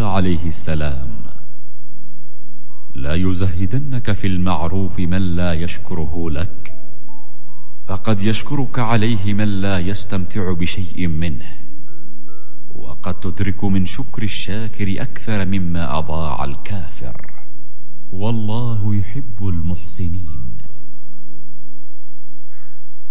عليه السلام: لا يزهدنك في المعروف من لا يشكره لك، فقد يشكرك عليه من لا يستمتع بشيء منه، وقد تدرك من شكر الشاكر أكثر مما أضاع الكافر، والله يحب المحسنين.